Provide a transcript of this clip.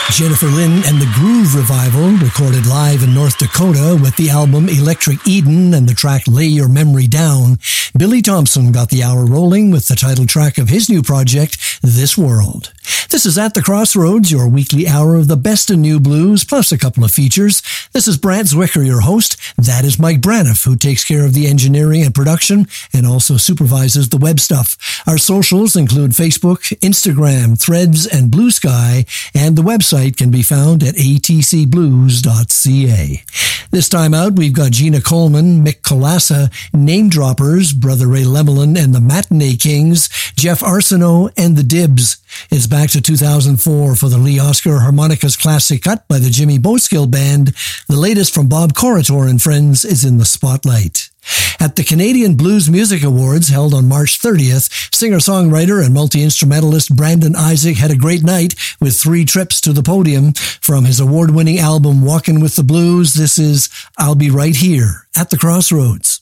Jennifer Lynn and the Groove Revival, recorded live in North Dakota with the album Electric Eden and the track Lay Your Memory Down. Billy Thompson got the hour rolling with the title track of his new project, This World. This is At the Crossroads, your weekly hour of the best in new blues, plus a couple of features. This is Brad Zwicker, your host. That is Mike Braniff, who takes care of the engineering and production and also supervises the web stuff. Our socials include Facebook, Instagram, Threads, and Blue Sky, and the website can be found at atcblues.ca. This time out, we've got Gina Coleman, Mick Colassa, Name Droppers, Brother Ray Lemelin and the Matinee Kings, Jeff Arsenault, and the Dibs. It's back to 2004 for the Lee Oscar Harmonicas Classic cut by the Jimmy Boskill Band. The latest from Bob Corritore and Friends is in the spotlight. At the Canadian Blues Music Awards held on March 30th, singer-songwriter and multi-instrumentalist Brandon Isaac had a great night with 3 trips to the podium. From his award-winning album Walkin' with the Blues, this is I'll Be Right Here at the Crossroads.